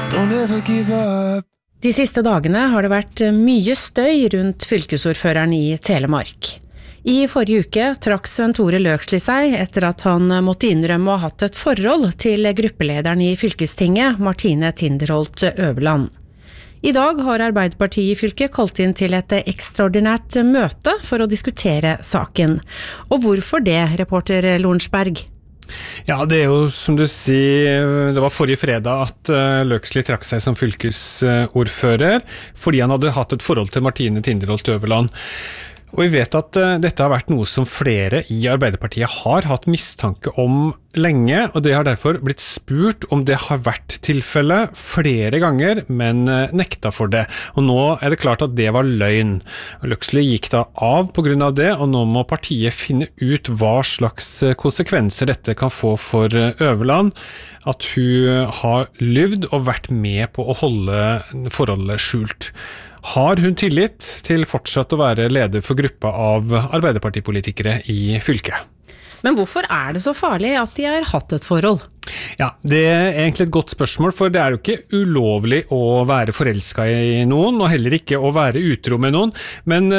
Don't ever give up. De siste dagene har det vært mye støy rundt fylkesordføreren i Telemark. I forrige uke trakk Sven Tore Løksli seg etter at han måtte innrømme å ha hatt et forhold til gruppelederen i fylkestinget, Martine Tinderholt Øverland. I dag har Arbeiderpartiet i fylket kalt inn til et ekstraordinært møte for å diskutere saken. Og hvorfor det, reporter Lornsberg? Ja, det jo som du sier, det var forrige fredag at Løksli trakk seg som fylkesordfører, fordi han hadde hatt et forhold til Martine Tinderholt Øverland. Og vi vet at dette har vært noe som flere i Arbeiderpartiet har hatt mistanke om lenge, og det har derfor blitt spurt om det har vært tilfelle flere ganger, men nekta for det. Og nå det klart at det var løgn. Løksli gikk da av på grunn av det, og nå må partiet finne ut hva slags konsekvenser dette kan få for Øverland, at hun har lyvd og vært med på å holde forholdet skjult. Har hun tillit til fortsatt å være leder for gruppa av Arbeiderpartipolitikere i fylket? Men hvorfor det så farlig at de har hatt et forhold? Ja, det egentlig et godt spørsmål, for det jo ikke ulovlig å være forelsket i noen, og heller ikke å være utro med noen, men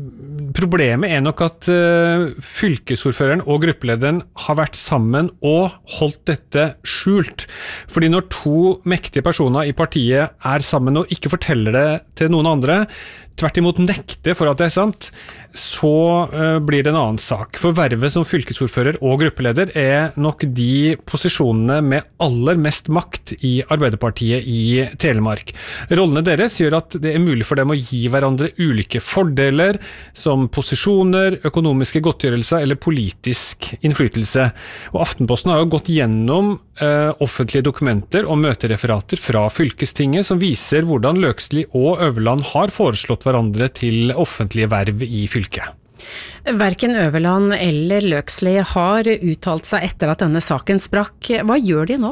problemet nok at fylkesordføreren og gruppelederen har vært sammen og holdt dette skjult. Fordi når to mektige personer i partiet sammen og ikke forteller det til noen andre, tvert imot nekter for at det sant, så blir det en annen sak. For vervet som fylkesordfører og gruppeleder nok de posisjonene med aller mest makt i Arbeiderpartiet i Telemark. Rollene deres gjør at det mulig for dem å gi hverandre ulike fordeler, som posisjoner, økonomiske godtgjørelser eller politisk innflytelse. Og Aftenposten har jo gått gjennom offentlige dokumenter og møtereferater fra fylkestinget som viser hvordan Løksli og Øverland har foreslått hverandre til offentlige verv i fylket. Hverken Øverland eller Løksli har uttalt seg etter at denne saken sprakk. Hva gjør de nå?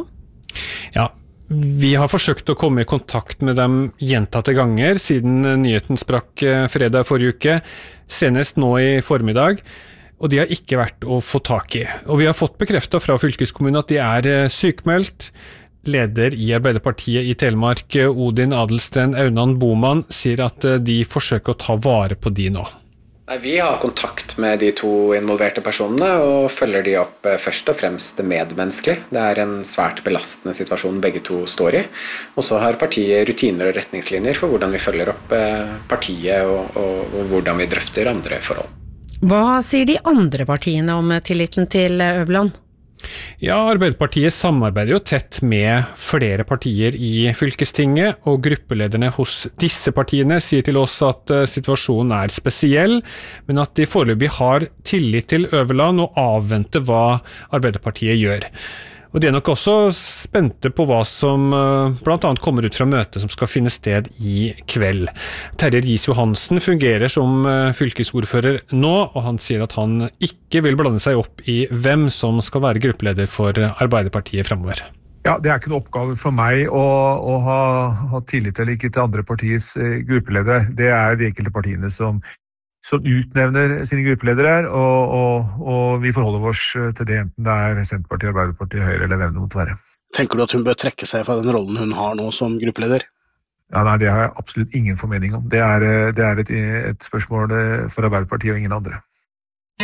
Ja, vi har forsøkt å komme i kontakt med dem gjentatte ganger siden nyheten sprakk fredag forrige uke, senest nå i formiddag. Og de har ikke vært å få tak i. Og vi har fått bekreftet fra fylkeskommunen at de sykmeldt. Leder i Arbeiderpartiet i Telemark, Odin Adelsten Aunan Boman, sier at de forsøker å ta vare på de nå. Vi har kontakt med de to involverte personene og følger de opp først og fremst medmenneskelig. Det en svært belastende situasjon begge to står i. Og så har partiet rutiner og retningslinjer for hvordan vi følger opp partiet og hvordan vi drøfter andre forhold. Hva sier de andre partiene om tilliten til Øverland? Ja, Arbeiderpartiet samarbeider jo tett med flere partier i fylkestinget, og gruppelederne hos disse partiene sier til oss at situasjonen spesiell, men at de foreløpig har tillit til Øverland og avventer hva Arbeiderpartiet gjør. Og de nok også spente på hva som blant annet kommer ut fra møtet som skal finne sted i kveld. Terje Riis-Johansen fungerer som fylkesordfører nå, og han sier at han ikke vil blande seg opp i hvem som skal være gruppeleder for Arbeiderpartiet fremover. Ja, det ikke noe oppgave for meg å ha tillit eller ikke til andre partiets gruppeledere. Det de enkelte partiene som utnevner sine gruppeledere, og vi forholder oss til det, enten det Senterpartiet, Arbeiderpartiet, Høyre eller hvem det måtte være. Tenker du at hun bør trekke seg fra den rollen hun har nå som gruppeleder? Ja, nei, det har jeg absolutt ingen formening om. Det et spørsmål for Arbeiderpartiet og ingen andre.